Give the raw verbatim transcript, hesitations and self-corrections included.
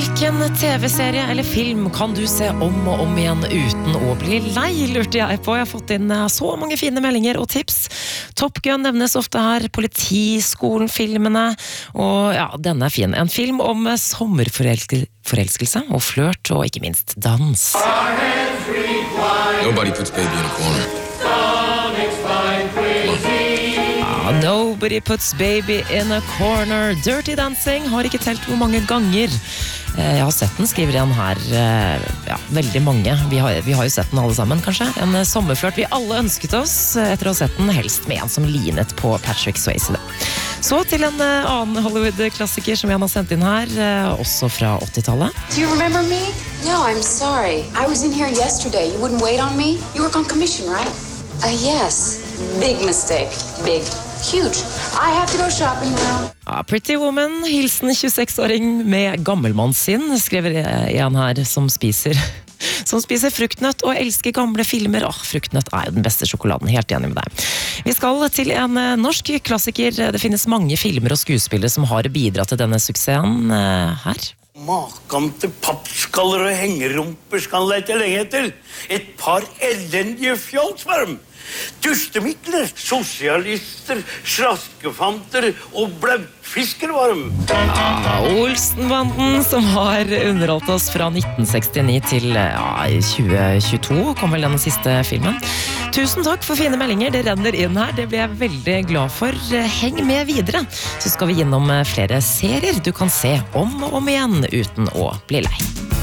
Hvilken tv-serie eller film kan du se om og om igjen uten å bli lei, lurte jeg på. Jeg har fått inn så mange fine meldinger og tips. Top Gun nevnes ofte her, Politiskolen-filmene, og ja, denne er fin. En film om sommerforelskelse og flørt, og ikke minst dans. Nobody puts baby in a corner. Nobody puts baby in a corner. Dirty Dancing har ikke telt hvor mange ganger jeg har sett den, skriver igjen her. Ja, veldig mange. Vi har, vi har jo sett den alle sammen, kanskje. En sommerflørt vi alle ønsket oss etter å ha sett den, helst med en som lignet på Patrick Swayze. Så til en annen Hollywood-klassiker som jeg har sendt inn her, også fra åttitallet. Do you remember me? No, I'm sorry. I was in here yesterday. You wouldn't wait on me? You work on commission, right? Uh, yes. Big mistake. Big. Huge. I have to go shopping now. Ja, Pretty Woman, hilsen tjueseks-åring med gammelmann sin, skriver en her som spiser som spiser fruktnøtt og elsker gamle filmer. Åh, fruktnøtt er jo den beste sjokoladen, helt enig med deg. Vi skal til en norsk klassiker. Det finnes mange filmer og skuespillere som har bidratt til denne suksessen her. Makan til pappskaller og hengerumper skal det ikke lenge til. Et par elendige fjolsvarm. Dustemikler, sosialister, slaskefanter og blautfiskervarm. Ja, Olsenbanden som har underholdt oss fra nitten sekstini til ja, tjue tjueto, kom vel den siste filmen. Tusen takk for fine meldinger, det renner inn her, det ble jeg veldig glad for. Heng med videre, så skal vi gjennom flere serier du kan se om og om igjen uten å bli lei.